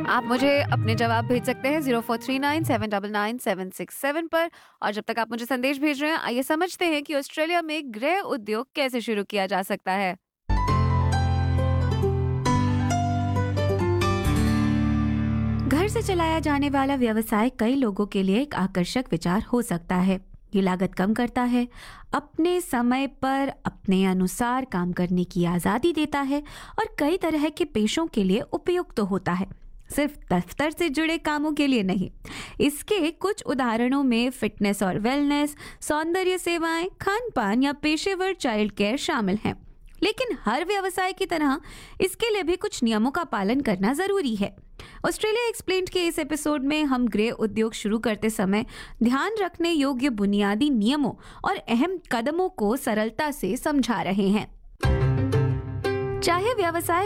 आप मुझे अपने जवाब भेज सकते हैं 0439799767 पर। और जब तक आप मुझे संदेश भेज रहे हैं, आइए समझते हैं कि ऑस्ट्रेलिया में गृह उद्योग कैसे शुरू किया जा सकता है। घर से चलाया जाने वाला व्यवसाय कई लोगों के लिए एक आकर्षक विचार हो सकता है। ये लागत कम करता है, अपने समय पर अपने अनुसार काम करने की आज़ादी देता है और कई तरह के पेशों के लिए उपयुक्त होता है, सिर्फ दफ्तर से जुड़े कामों के लिए नहीं। इसके कुछ उदाहरणों में फिटनेस और वेलनेस, सौंदर्य सेवाएं, खान पान या पेशेवर चाइल्ड केयर शामिल हैं। लेकिन हर व्यवसाय की तरह इसके लिए भी कुछ नियमों का पालन करना जरूरी है। ऑस्ट्रेलिया एक्सप्लेन्ड के इस एपिसोड में हम गृह उद्योग शुरू करते समय ध्यान रखने योग्य बुनियादी नियमों और अहम कदमों को सरलता से समझा रहे हैं। चाहे व्यवसाय